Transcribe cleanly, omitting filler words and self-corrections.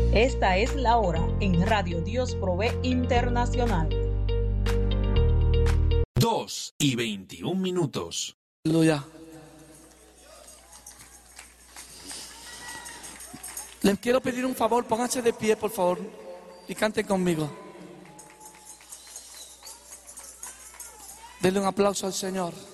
Esta es la hora en Radio Dios Provee Internacional. 2:21. Aleluya. Les quiero pedir un favor, pónganse de pie, por favor, y canten conmigo. Denle un aplauso al Señor.